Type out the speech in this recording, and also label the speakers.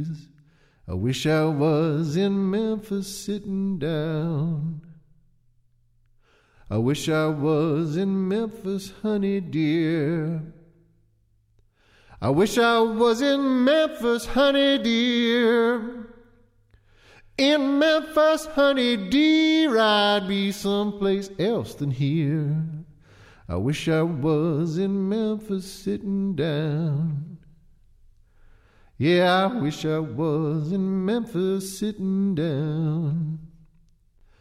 Speaker 1: breeze. I wish I was in Memphis sitting down. I wish I was in Memphis, honey dear. I wish I was in Memphis, honey dear. In Memphis, honey dear, I'd be someplace else than here. I wish I was in Memphis sitting down. Yeah, I wish I was in Memphis sitting down.